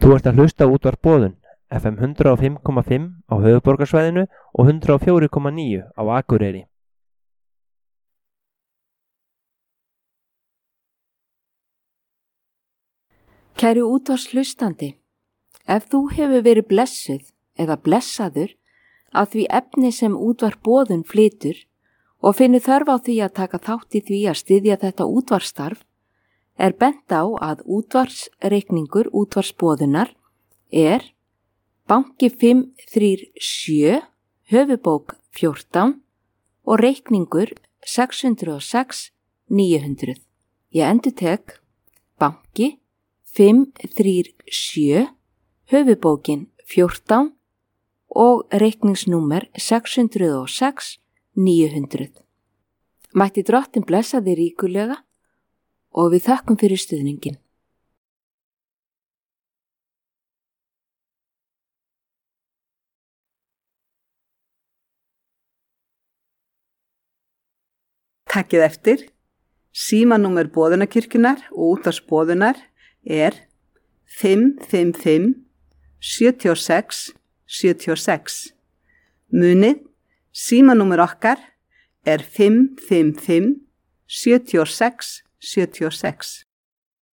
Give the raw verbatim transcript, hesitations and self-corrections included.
Þú ert að hlusta á útvarp Boðun, F M hundrað og fimm komma fimm á höfuðborgarsvæðinu og hundrað og fjögur komma níu á Akureyri. Kæri útvarpshlustandi, ef þú hefur verið blessuð eða blessaður að því efni sem útvarp Boðun flytur og finnur þörf á því að taka þátt í því að styðja þetta útvarpsstarf, er bent á að útvarpsreikningur útvarpsboðunar er banki fimm þrjú sjö, höfuðbók fjórtán og reikningur sex hundruð og sex níu hundruð. Ég endurtek banki fimm þrjú sjö, höfuðbókin fjórtán og reikningsnúmer sex hundruð og sex níu hundruð. Mætti Drottinn blessa þig ríkulega og við þökkum fyrir stuðningin. Takkið eftir, símanúmer Boðunarkirkjunnar og útvarpsboðunar er fimm fimm fimm sjö sex sjö sex. Munið, símanúmer okkar er fimm fimm fimm sjö sex sjö sex.